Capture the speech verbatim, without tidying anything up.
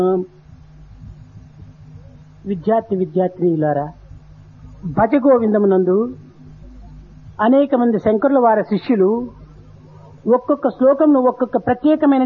విద్యార్థి విద్యార్థినిలారా, భజ గోవిందమునందు అనేక మంది శంకరుల వారి శిష్యులు ఒక్కొక్క శ్లోకంను ఒక్కొక్క ప్రత్యేకమైన